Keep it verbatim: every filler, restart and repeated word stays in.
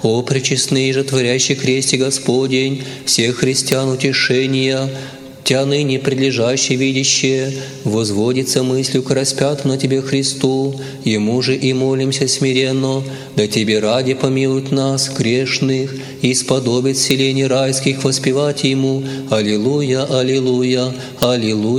О пречестный же творящий кресте Господень, всех христиан утешения, Тя ныне предлежащее видящее, возводится мыслью к распятому на Тебе Христу, Ему же и молимся смиренно, да Тебе ради помилует нас, грешных, и сподобит селений райских воспевать Ему. Аллилуйя, аллилуйя, аллилуйя.